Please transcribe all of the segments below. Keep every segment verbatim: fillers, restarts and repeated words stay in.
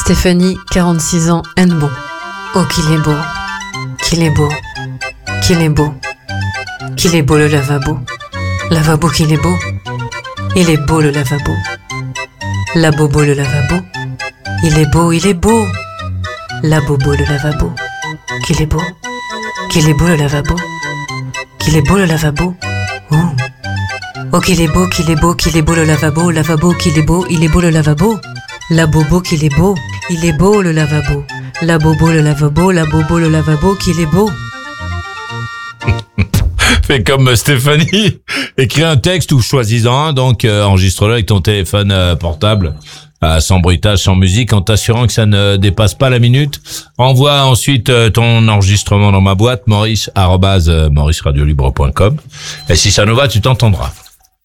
Stéphanie, quarante-six ans, Hennebeau. Oh, qu'il est beau, qu'il est beau, qu'il est beau, qu'il est beau le lavabo. Lavabo qu'il est beau, il est beau le lavabo. La bobo le lavabo, il est beau, il est beau. La bobo le lavabo, qu'il est beau, qu'il est beau le lavabo, qu'il est beau le lavabo. Oh, oh qu'il est beau, qu'il est beau, qu'il est beau le lavabo, lavabo qu'il est beau, il est beau le lavabo. La bobo qu'il est beau, il est beau le lavabo. La bobo le lavabo, la bobo le lavabo qu'il est beau. Fais comme Stéphanie, écris un texte ou choisis-en un, donc euh, enregistre-le avec ton téléphone euh, portable, euh, sans bruitage, sans musique, en t'assurant que ça ne dépasse pas la minute. Envoie ensuite euh, ton enregistrement dans ma boîte, maurice arobase maurice radio libre point com, et si ça nous va, tu t'entendras.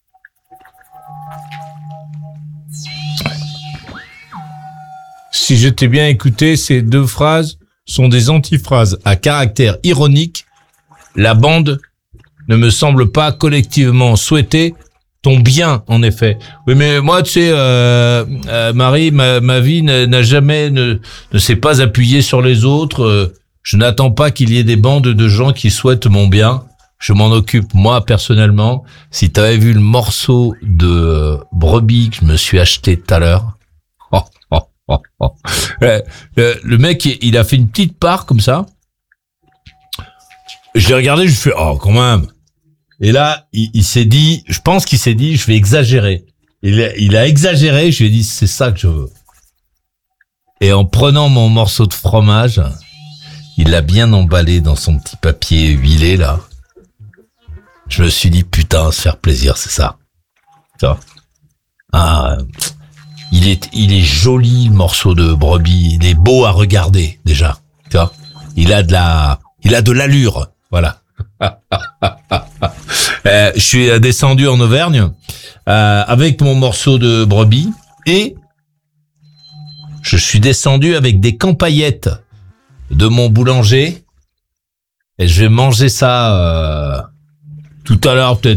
Si je t'ai bien écouté, ces deux phrases sont des antiphrases à caractère ironique. La bande ne me semble pas collectivement souhaiter ton bien, en effet. Oui, mais moi, tu sais, euh, euh, Marie, ma, ma vie n'a jamais, ne, ne s'est pas appuyée sur les autres. Euh, je n'attends pas qu'il y ait des bandes de gens qui souhaitent mon bien. Je m'en occupe, moi, personnellement. Si tu avais vu le morceau de euh, brebis que je me suis acheté tout à l'heure, oh, oh, oh, oh. Euh, le, le mec, il a fait une petite part comme ça. Je l'ai regardé, je fais, oh, quand même. Et là, il, il s'est dit, je pense qu'il s'est dit, je vais exagérer. Il a, il a exagéré, je lui ai dit, c'est ça que je veux. Et en prenant mon morceau de fromage, il l'a bien emballé dans son petit papier huilé, là. Je me suis dit, putain, se faire plaisir, c'est ça. Tu vois. Ah, il est, il est joli, le morceau de brebis. Il est beau à regarder, déjà. Tu vois. Il a de la, il a de l'allure. Voilà. euh, je suis descendu en Auvergne euh, avec mon morceau de brebis et je suis descendu avec des campaillettes de mon boulanger et je vais manger ça euh, tout à l'heure peut-être.